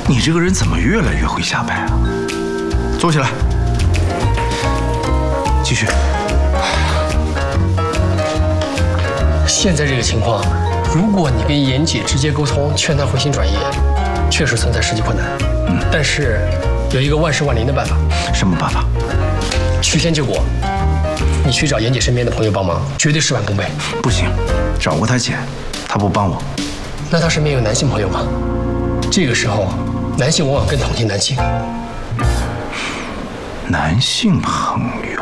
你这个人怎么越来越会瞎掰啊？坐起来，继续。 现在这个情况，如果你跟妍姐直接沟通，劝她回心转意，确实存在实际困难。但是有一个万事万灵的办法。 什么办法？ 曲线救国。你去找妍姐身边的朋友帮忙，绝对事半功倍。 不行，找过她姐，她不帮我。 那她身边有男性朋友吗？这个时候，男性往往更同情男性。 男性朋友。